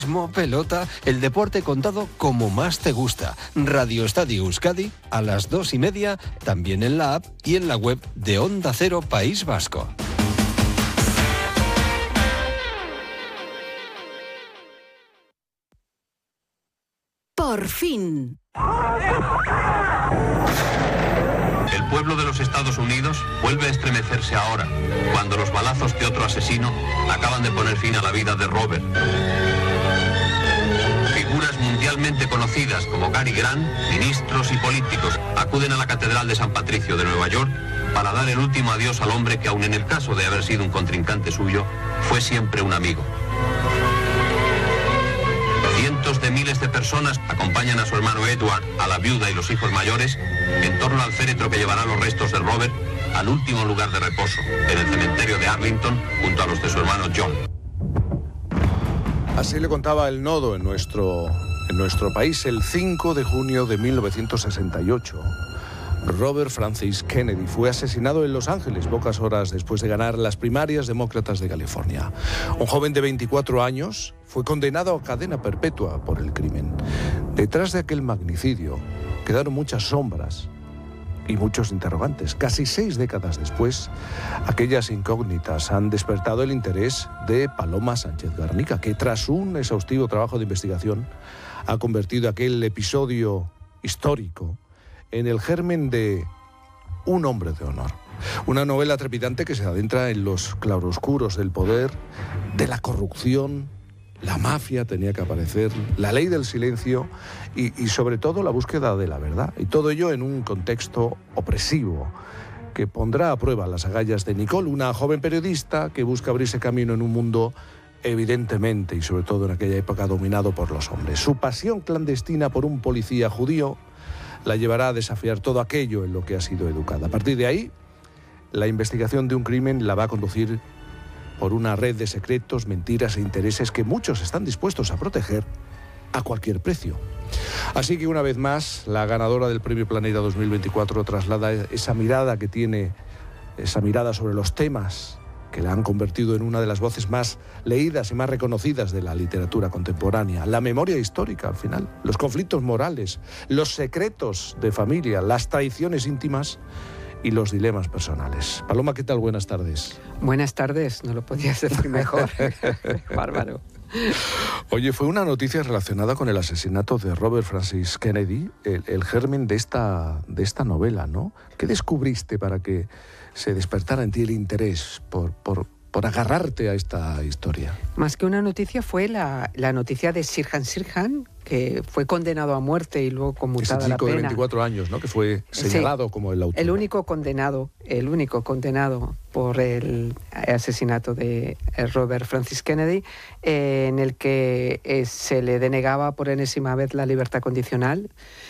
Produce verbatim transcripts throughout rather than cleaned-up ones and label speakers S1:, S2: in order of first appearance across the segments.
S1: Pelota, el deporte contado como más te gusta. Radio Estadio Euskadi a las dos y media, también en la app y en la web de Onda Cero País Vasco.
S2: Por fin.
S3: El pueblo de los Estados Unidos vuelve a estremecerse ahora, cuando los balazos de otro asesino acaban de poner fin a la vida de Robert. Figuras mundialmente conocidas como Cary Grant, ministros y políticos, acuden a la Catedral de San Patricio de Nueva York para dar el último adiós al hombre que, aun en el caso de haber sido un contrincante suyo, fue siempre un amigo. Cientos de miles de personas acompañan a su hermano Edward, a la viuda y los hijos mayores en torno al féretro que llevará los restos de Robert al último lugar de reposo, en el cementerio de Arlington, junto a los de su hermano John.
S4: Así le contaba el nodo en nuestro, en nuestro país el cinco de junio de mil novecientos sesenta y ocho. Robert Francis Kennedy fue asesinado en Los Ángeles pocas horas después de ganar las primarias demócratas de California. Un joven de veinticuatro años fue condenado a cadena perpetua por el crimen. Detrás de aquel magnicidio quedaron muchas sombras y muchos interrogantes. Casi seis décadas después, aquellas incógnitas han despertado el interés de Paloma Sánchez Garnica, que tras un exhaustivo trabajo de investigación ha convertido aquel episodio histórico en el germen de Un hombre de honor. Una novela trepidante que se adentra en los claroscuros del poder, de la corrupción. La mafia tenía que aparecer, la ley del silencio y, y sobre todo la búsqueda de la verdad. Y todo ello en un contexto opresivo que pondrá a prueba las agallas de Nicole, una joven periodista que busca abrirse camino en un mundo evidentemente y sobre todo en aquella época dominado por los hombres. Su pasión clandestina por un policía judío la llevará a desafiar todo aquello en lo que ha sido educada. A partir de ahí, la investigación de un crimen la va a conducir por una red de secretos, mentiras e intereses que muchos están dispuestos a proteger a cualquier precio. Así que una vez más, la ganadora del Premio Planeta dos mil veinticuatro traslada esa mirada que tiene, esa mirada sobre los temas que la han convertido en una de las voces más leídas y más reconocidas de la literatura contemporánea. La memoria histórica, al final, los conflictos morales, los secretos de familia, las traiciones íntimas y los dilemas personales. Paloma, ¿qué tal? Buenas tardes.
S5: Buenas tardes, no lo podías decir mejor. Bárbaro.
S4: Oye, fue una noticia relacionada con el asesinato de Robert Francis Kennedy, el, el germen de esta, de esta novela, ¿no? ¿Qué descubriste para que se despertara en ti el interés por, por, por agarrarte a esta historia?
S5: Más que una noticia fue la, la noticia de Sirhan Sirhan, que fue condenado a muerte y luego conmutada la pena. Ese chico de
S4: veinticuatro años, ¿no? Que fue señalado sí, como el autor.
S5: El único condenado, el único condenado por el asesinato de Robert Francis Kennedy, eh, en el que eh, se le denegaba por enésima vez la libertad condicional.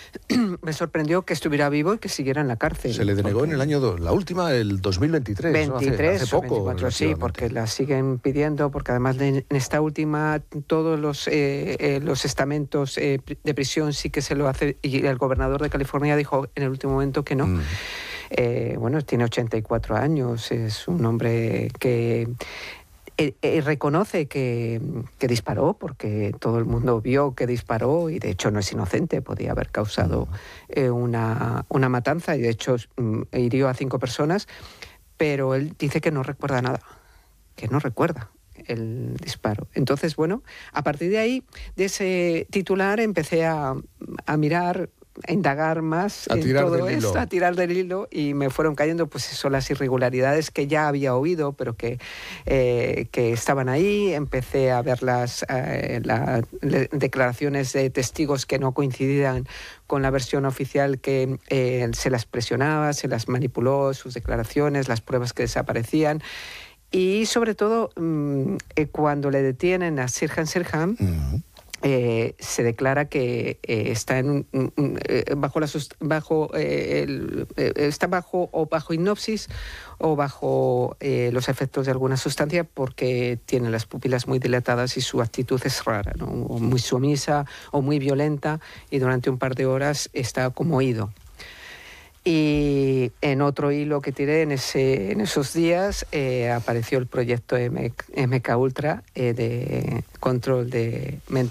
S5: Me sorprendió que estuviera vivo y que siguiera en la cárcel.
S4: Se le denegó porque... en el año, do, la última, el dos mil veintitrés.
S5: veintitrés,
S4: ¿no? hace, hace poco.
S5: veinticuatro, sí, porque la siguen pidiendo, porque además de, en esta última todos los, eh, eh, los estamentos eh, de prisión sí que se lo hace, y el gobernador de California dijo en el último momento que no. Mm. Eh, bueno, tiene ochenta y cuatro años, es un hombre que eh, eh, reconoce que, que disparó, porque todo el mundo vio que disparó y de hecho no es inocente, podía haber causado eh, una, una matanza y de hecho mm, hirió a cinco personas, pero él dice que no recuerda nada, que no recuerda el disparo. Entonces, bueno, a partir de ahí, de ese titular, empecé a, a mirar, a indagar más
S4: a
S5: en todo esto, a tirar del hilo, y me fueron cayendo pues eso, las irregularidades que ya había oído, pero que, eh, que estaban ahí. Empecé a ver las eh, la, le, declaraciones de testigos que no coincidían con la versión oficial, que eh, se las presionaba, se las manipuló, sus declaraciones, las pruebas que desaparecían. Y sobre todo, mmm, eh, cuando le detienen a Sirhan Sirhan, uh-huh. eh, se declara que eh, está en un, un, eh, bajo la bajo eh, el, eh, está bajo o bajo hipnosis o bajo eh, los efectos de alguna sustancia, porque tiene las pupilas muy dilatadas y su actitud es rara, ¿no? O muy sumisa o muy violenta, y durante un par de horas está como oído. Y en otro hilo que tiré en, ese, en esos días eh, apareció el proyecto M K Ultra eh, de control de